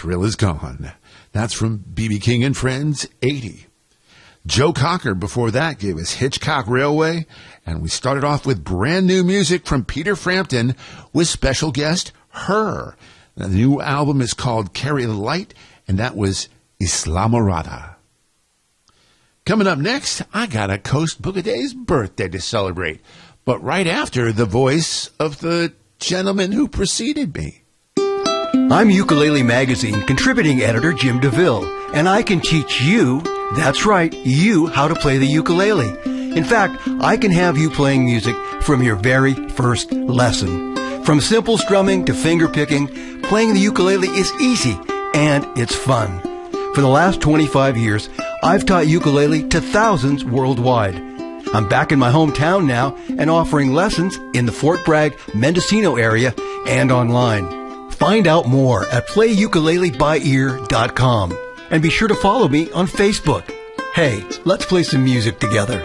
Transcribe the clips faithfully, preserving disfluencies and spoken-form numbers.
thrill is gone. That's from B B King and Friends, eighty. Joe Cocker before that gave us Hitchcock Railway, and we started off with brand new music from Peter Frampton with special guest Her. The new album is called Carry the Light, and that was Islamorada. Coming up next, I got a Coast Boogaday's birthday to celebrate, but right after the voice of the gentleman who preceded me. I'm Ukulele Magazine contributing editor Jim DeVille, and I can teach you, that's right, you, how to play the ukulele. In fact, I can have you playing music from your very first lesson. From simple strumming to finger picking, playing the ukulele is easy, and it's fun. For the last twenty-five years, I've taught ukulele to thousands worldwide. I'm back in my hometown now and offering lessons in the Fort Bragg, Mendocino area and online. Find out more at play ukulele by ear dot com. And be sure to follow me on Facebook. Hey, let's play some music together.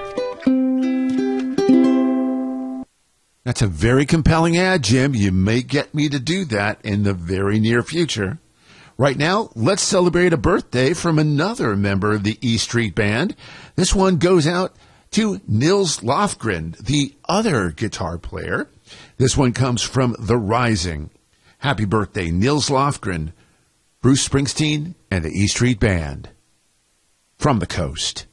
That's a very compelling ad, Jim. You may get me to do that in the very near future. Right now, let's celebrate a birthday from another member of the E Street Band. This one goes out to Nils Lofgren, the other guitar player. This one comes from The Rising. Happy birthday, Nils Lofgren, Bruce Springsteen, and the E Street Band. From the coast.